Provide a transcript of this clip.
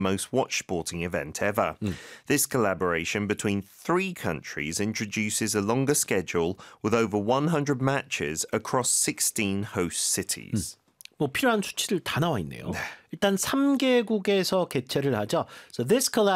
most watched sporting event ever. This collaboration between three countries introduces a longer schedule with over 100 matches across 16 host cities. 뭐 필요한 수치들 다 나와 있네요. 일단 3개국에서 개최를 하죠. So this